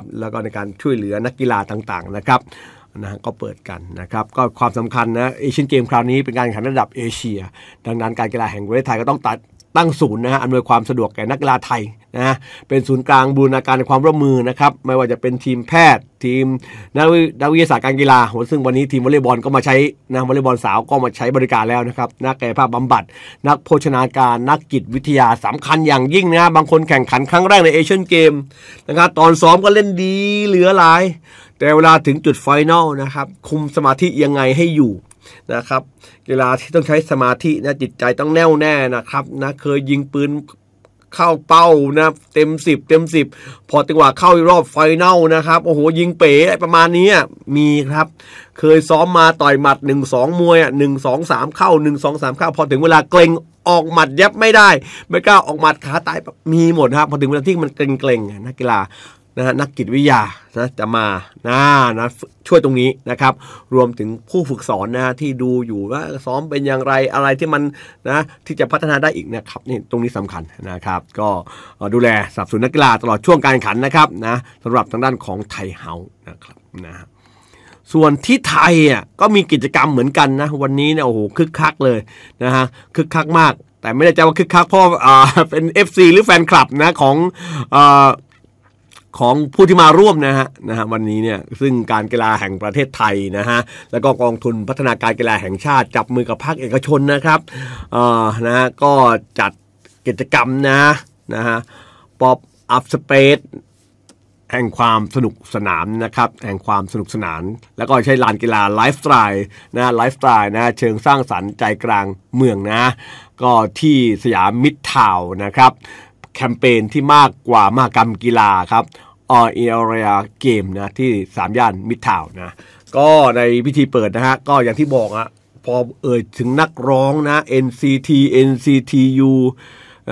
แล้วก็ในการช่วยเหลือนักกีฬาต่างๆนะครับนะก็เปิดกันนะครับก็ความสำคัญนะเอเชียนเกมคราวนี้เป็นการแข่งขันระดับเอเชียดังนั้นการกีฬาแห่งประเทศไทยก็ต้องตั้งศูนย์นะฮะอำนวยความสะดวกแก่นักกีฬาไทยนะเป็นศูนย์กลางบูรณาการในความร่วมมือนะครับไม่ว่าจะเป็นทีมแพทย์ทีมนักวิทยาศาสตร์การกีฬาซึ่งวันนี้ทีมวอลเลย์บอลก็มาใช้นะวอลเลย์บอลสาวก็มาใช้บริการแล้วนะครับนักกายภาพบำบัดนักโภชนาการนักจิตวิทยาสำคัญอย่างยิ่งนะบางคนแข่งขันครั้งแรกในเอเชียนเกมนะครับตอนซ้อมก็เล่นดีเหลือหลายแต่เวลาถึงจุดไฟนอลนะครับคุมสมาธิยังไงให้อยู่นะครับกีฬาที่ต้องใช้สมาธินะจิตใจต้องแน่วแน่นะครับนะเคยยิงปืนเข้าเป้านะเต็ม10พอจังหวะเข้ารอบไฟนอลนะครับโอ้โหยิงเป๋ประมาณนี้มีครับเคยซ้อมมาต่อยหมัด 1-2 มวย1-2-3 เข้า 1-2-3 เข้าพอถึงเวลาเกรงออกหมัดยับไม่ได้ไม่กล้าออกหมัดขาตายมีหมดครับพอถึงเวลาที่มันเกรงนักกีฬานะนักจิตวิทยานะจะมานะช่วยตรงนี้นะครับรวมถึงผู้ฝึกสอนนะที่ดูอยู่ว่าซ้อมเป็นอย่างไรอะไรที่มันนะที่จะพัฒนาได้อีกนะครับนี่ตรงนี้สำคัญนะครับก็ดูแลสนับสนุนนักกีฬาตลอดช่วงการแข่งขันนะครับนะสำหรับทางด้านของไทยเฮาส์นะครับนะส่วนที่ไทยก็มีกิจกรรมเหมือนกันนะวันนี้เนี่ยโอ้โหคึกคักเลยนะฮะคึกคักมากแต่ไม่ได้ใจว่าคึกคักเพราะเป็น FC หรือแฟนคลับนะของผู้ที่มาร่วมนะฮะวันนี้เนี่ยซึ่งการกีฬาแห่งประเทศไทยนะฮะแล้วก็กองทุนพัฒนาการกีฬาแห่งชาติจับมือกับภาคเอกชนนะครับนะฮะก็จัดกิจกรรมนะฮะป๊อปอัพสเปซแห่งความสนุกสนานนะครับแห่งความสนุกสนานแล้วก็ใช้ลานกีฬาไลฟ์สไตล์นะเชิงสร้างสรรค์ใจกลางเมืองนะก็ที่สยามมิตรทาวน์นะครับแคมเปญที่มากกว่ามหกรรมกีฬาครับAll Area Game นะที่3ย่านมิตรทาวน์นะก็ในพิธีเปิดนะฮะก็อย่างที่บอกพอถึงนักร้องนะ NCT NCTU นะ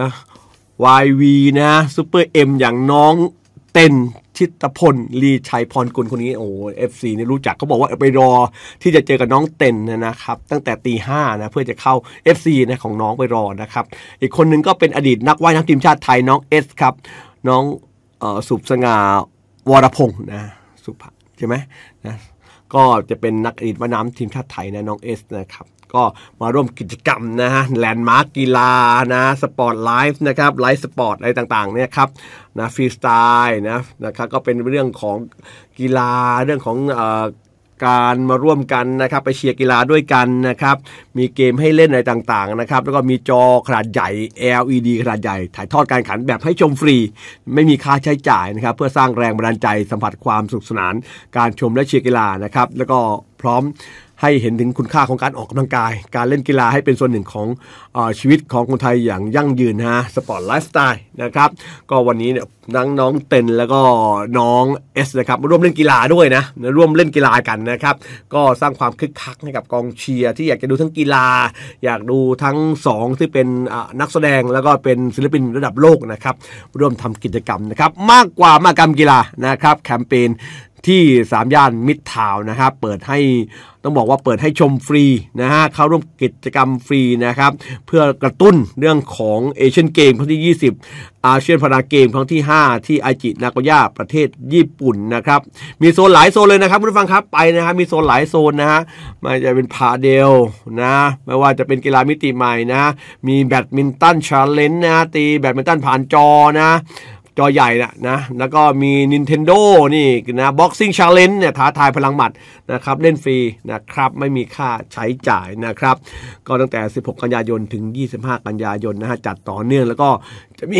YV นะซุปเปอร์เอ็มอย่างน้องเต้นชิตพลลีชัยพรกุลคนนี้โอ้ FC นี่รู้จักเขาบอกว่าไปรอที่จะเจอกับน้องเต้นนะครับตั้งแต่ตี 5นะเพื่อจะเข้า FC นะของน้องไปรอนะครับอีกคนนึงก็เป็นอดีตนักว่ายน้ำทีมชาติไทยน้องเอสครับน้องสุภสง่าวรพงษ์นะสุภใช่ไหมนะก็จะเป็นนักอดีตว่ายน้ำทีมชาติไทยนะน้องเอสนะครับก็มาร่วมกิจกรรมนะฮะแลนด์มาร์คกีฬานะสปอร์ตไลฟ์นะครับไลฟ์สปอร์ตอะไรต่างๆเนี่ยครับนะฟรีสไตล์นะครับก็เป็นเรื่องของกีฬาเรื่องของการมาร่วมกันนะครับไปเชียร์กีฬาด้วยกันนะครับมีเกมให้เล่นอะไรต่างๆนะครับแล้วก็มีจอขนาดใหญ่ LED ขนาดใหญ่ถ่ายทอดการแข่งขันแบบให้ชมฟรีไม่มีค่าใช้จ่ายนะครับเพื่อสร้างแรงบันดาลใจสัมผัสความสนุกสนานการชมและเชียร์กีฬานะครับแล้วก็พร้อมให้เห็นถึงคุณค่าของการออกกำลังกายการเล่นกีฬาให้เป็นส่วนหนึ่งของชีวิตของคนไทยอย่างยั่งยืนนะสปอร์ตไลฟ์สไตล์นะครับก็วันนี้เนี่ยน้องเต้นแล้วก็น้องเอสนะครับร่วมเล่นกีฬาด้วยนะร่วมเล่นกีฬากันนะครับก็สร้างความคึกคักให้กับกองเชียร์ที่อยากจะดูทั้งกีฬาอยากดูทั้ง2ที่เป็นนักแสดงแล้วก็เป็นศิลปินระดับโลกนะครับร่วมทำกิจกรรมนะครับมากกว่ามหกรรมกีฬานะครับแคมเปญที่3ย่านมิตรทาวน์นะครับเปิดให้ต้องบอกว่าเปิดให้ชมฟรีนะฮะเข้าร่วมกิจกรรมฟรีนะครับเพื่อกระตุ้นเรื่องของเอเชียนเกมครั้งที่20อาเซียนพาราเกมครั้งที่5ที่ไอจินาโกย่าประเทศญี่ปุ่นนะครับมีโซนหลายโซนเลยนะครับคุณผู้ฟังครับไปนะครับมีโซนหลายโซนนะฮะไม่ว่าจะเป็นพาเดลนะไม่ว่าจะเป็นกีฬามิติใหม่นะมีแบดมินตันชาเลนจ์นะตีแบดมินตันผ่านจอนะจอใหญ่นะแล้วก็มี Nintendo นี่นะ Boxing Challenge เนี่ยท้าทายพลังหมัดนะครับเล่นฟรีนะครับไม่มีค่าใช้จ่ายนะครับก็ตั้งแต่16กันยายนถึง25กันยายนนะฮะจัดต่อเนื่องแล้วก็จะมี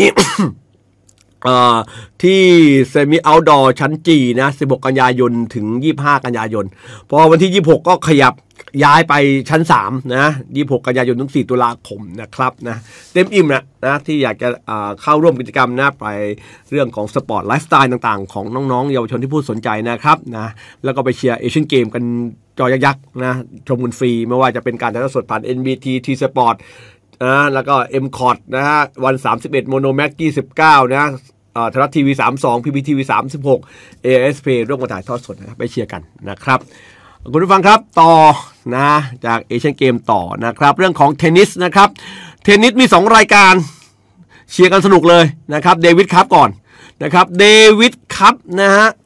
ที่เซมิเอาท์ดอร์ชั้นจีนะ16กันยายนถึง25กันยายนพอวันที่26ก็ขยับย้ายไปชั้น3นะ26กันยายนถึง4ตุลาคมนะครับนะเต็มอิ่มนะที่อยากจะเข้าร่วมกิจกรรมนะไปเรื่องของสปอร์ตไลฟ์สไตล์ต่างๆของน้องๆเยาวชนที่ผู้สนใจนะครับนะแล้วก็ไปเชียร์เอเชียนเกมกันจอยักษ์นะชมกันฟรีไม่ว่าจะเป็นการถ่ายทอดสดผ่าน NBT T-Sport แล้วก็ M-Cot นะฮะวัน31 Monomax 29นะไทยรัฐทีวี32 PPTV 36 ASP ร่วมกันถ่ายทอดสดนะครับไปเชียร์กันนะครับคุณผู้ฟังครับต่อนะจากเอเชียนเกมต่อนะครับเรื่องของเทนนิสนะครับเทนนิสมี2รายการเชียร์กันสนุกเลยนะครับเดวิดคัพก่อนนะครับเดวิดคัพนะฮะ